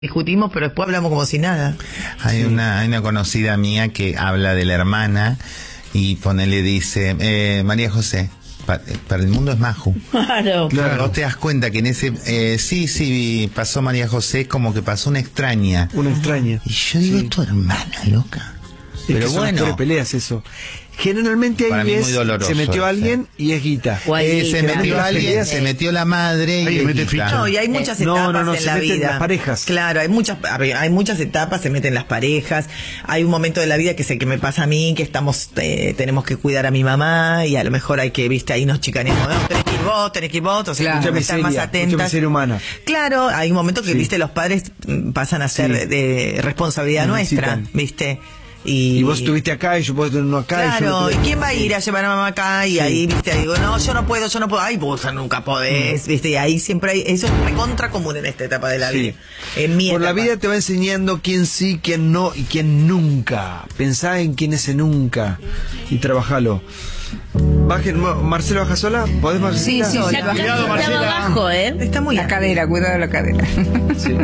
discutimos, pero después hablamos como si nada. Hay una conocida mía que habla de la hermana y dice, María José, para el mundo es Maju. Claro. Vos te das cuenta que en ese, sí, pasó María José, como que pasó una extraña. Una extraña. Y yo digo, tu hermana, loca. Es Pero que son bueno, peleas eso. Generalmente para mí ahí muy doloroso, se metió alguien y es guita. se metió alguien, se metió la madre y mete es ficha. guita. No, y hay muchas etapas en se la meten vida. las parejas. Claro, hay muchas etapas, se meten las parejas. Hay un momento de la vida que es el que me pasa a mí, que tenemos que cuidar a mi mamá y a lo mejor hay que, ahí nos chicaneamos, no, tenés que ir vos, o sea, Mucha estar más miseria, atentas. mucha miseria humana. Claro, hay un momento que, los padres pasan a ser de responsabilidad nuestra, ¿viste? Y vos estuviste acá y yo puedo tener uno acá. Claro, ¿y quién va a ir a llevar a mamá acá? Y ahí, digo, no, yo no puedo. Ay, vos nunca podés, ¿viste? Y ahí siempre hay, eso es recontra común en esta etapa de la vida. En mi etapa. La vida te va enseñando quién sí, quién no y quién nunca. Pensá en quién es ese nunca y trabajalo. Marcelo, ¿baja sola? ¿Podés bajar? Sí, ya cuidado, casi estaba abajo, Está muy la cadera, cuidado de la cadera. Sí.